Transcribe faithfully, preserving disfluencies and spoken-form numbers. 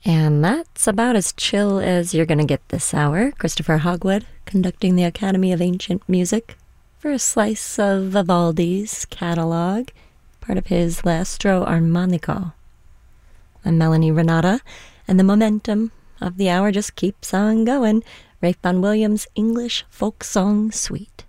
And that's about as chill as you're going to get this hour. Christopher Hogwood conducting the Academy of Ancient Music for a slice of Vivaldi's catalog, part of his L'Astro Armonico. I'm Melanie Renata, and the momentum of the hour just keeps on going. Ralph Vaughan Williams' English Folk Song Suite.